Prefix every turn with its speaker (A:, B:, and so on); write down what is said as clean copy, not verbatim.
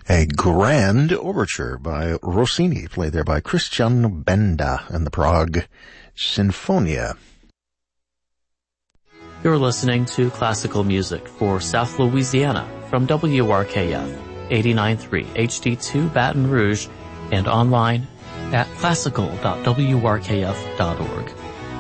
A: A grand overture by Rossini, played there by Christian Benda and the Prague Sinfonia.
B: You're listening to classical music for South Louisiana from WRKF 89.3 HD2 Baton Rouge and online at classical.wrkf.org.